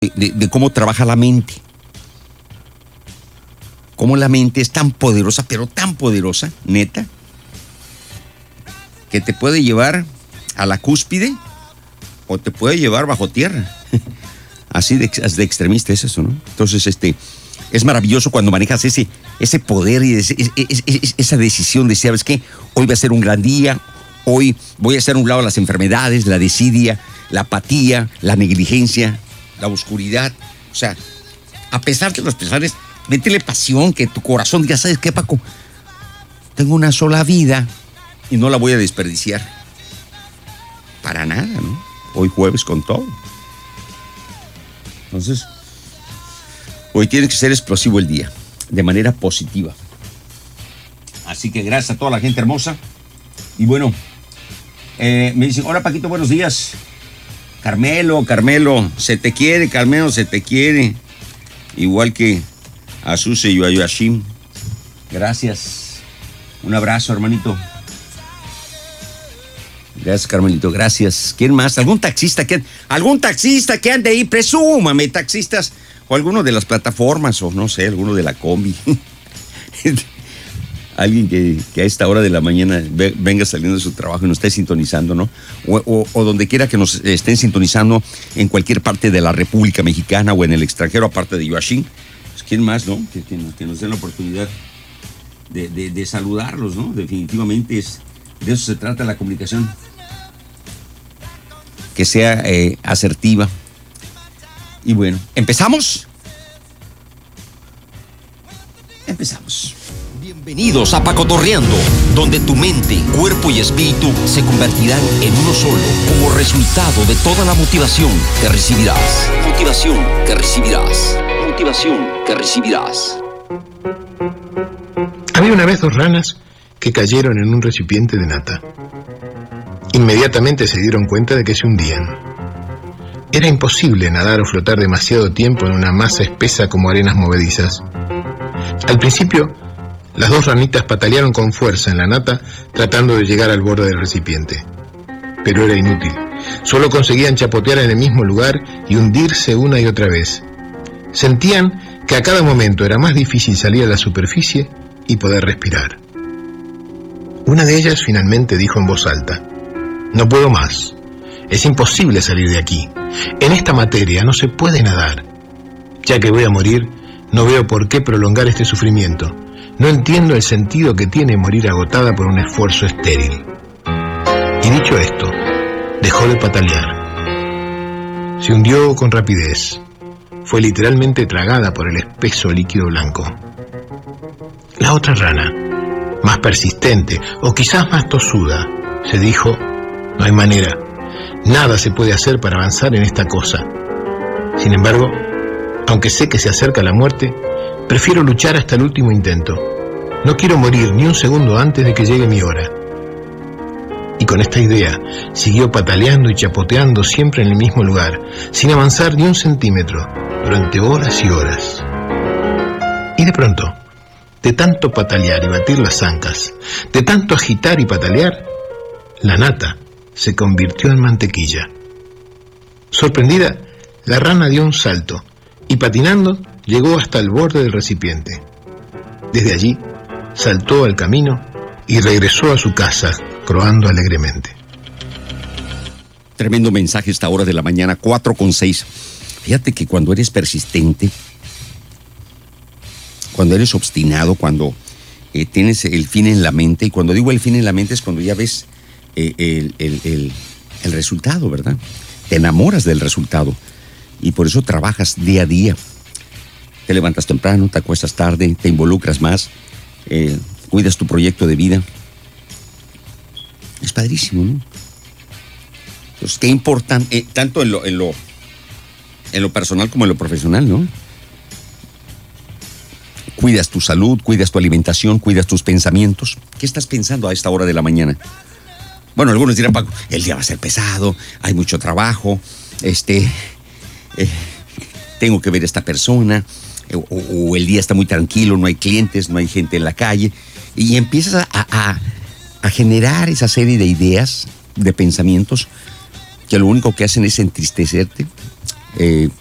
de cómo trabaja la mente. Cómo la mente es tan poderosa, pero tan poderosa, neta, que te puede llevar a la cúspide o te puede llevar bajo tierra. Así de extremista es eso, ¿no? Entonces, es maravilloso cuando manejas ese poder y esa decisión de, ¿sabes qué? Hoy va a ser un gran día, hoy voy a hacer a un lado las enfermedades, la desidia, la apatía, la negligencia, la oscuridad. O sea, a pesar de los pesares, métele pasión, que tu corazón diga, ¿sabes qué, Paco? Tengo una sola vida y no la voy a desperdiciar. Para nada, ¿no? Hoy jueves con todo. Entonces, hoy tiene que ser explosivo el día, de manera positiva. Así que gracias a toda la gente hermosa. Y bueno, me dicen, hola Paquito, buenos días. Carmelo, se te quiere, Carmelo, se te quiere. Igual que a Suse y a Yoashim. Gracias. Un abrazo, hermanito. Gracias, Carmelito, gracias. ¿Quién más? ¿Algún taxista que ande ahí? Presúmame, taxistas. O alguno de las plataformas, o no sé, alguno de la combi. Alguien que a esta hora de la mañana venga saliendo de su trabajo y nos esté sintonizando, ¿no? O donde quiera que nos estén sintonizando, en cualquier parte de la República Mexicana o en el extranjero, aparte de Yoashim. Pues, ¿quién más, no? Que nos den la oportunidad de saludarlos, ¿no? Definitivamente de eso se trata la comunicación. Que sea asertiva. Y bueno, ¿empezamos? Empezamos. Bienvenidos a Pacotorreando, donde tu mente, cuerpo y espíritu se convertirán en uno solo como resultado de toda la motivación que recibirás. Motivación que recibirás. Motivación que recibirás. Había una vez dos ranas que cayeron en un recipiente de nata. Inmediatamente se dieron cuenta de que se hundían. Era imposible nadar o flotar demasiado tiempo en una masa espesa como arenas movedizas. Al principio, las dos ranitas patalearon con fuerza en la nata tratando de llegar al borde del recipiente. Pero era inútil. Solo conseguían chapotear en el mismo lugar y hundirse una y otra vez. Sentían que a cada momento era más difícil salir a la superficie y poder respirar. Una de ellas finalmente dijo en voz alta: no puedo más. Es imposible salir de aquí. En esta materia no se puede nadar. Ya que voy a morir, no veo por qué prolongar este sufrimiento. No entiendo el sentido que tiene morir agotada por un esfuerzo estéril. Y dicho esto, dejó de patalear. Se hundió con rapidez. Fue literalmente tragada por el espeso líquido blanco. La otra rana, más persistente o quizás más tosuda, se dijo: no hay manera. Nada se puede hacer para avanzar en esta cosa. Sin embargo, aunque sé que se acerca la muerte, prefiero luchar hasta el último intento. No quiero morir ni un segundo antes de que llegue mi hora. Y con esta idea, siguió pataleando y chapoteando siempre en el mismo lugar, sin avanzar ni un centímetro, durante horas y horas. Y de pronto, de tanto patalear y batir las ancas, de tanto agitar y patalear, la nata se convirtió en mantequilla. Sorprendida, la rana dio un salto y patinando llegó hasta el borde del recipiente. Desde allí saltó al camino y regresó a su casa croando alegremente. Tremendo mensaje esta hora de la mañana, 4:06. Fíjate que cuando eres persistente, cuando eres obstinado, cuando tienes el fin en la mente, y cuando digo el fin en la mente es cuando ya ves el resultado, ¿verdad? Te enamoras del resultado y por eso trabajas día a día. Te levantas temprano, te acuestas tarde, te involucras más, cuidas tu proyecto de vida. Es padrísimo, ¿no? Entonces, qué importante, tanto en lo personal como en lo profesional, ¿no? Cuidas tu salud, cuidas tu alimentación, cuidas tus pensamientos. ¿Qué estás pensando a esta hora de la mañana? Bueno, algunos dirán, Paco, el día va a ser pesado, hay mucho trabajo, tengo que ver a esta persona, o el día está muy tranquilo, no hay clientes, no hay gente en la calle, y empiezas a generar esa serie de ideas, de pensamientos, que lo único que hacen es entristecerte,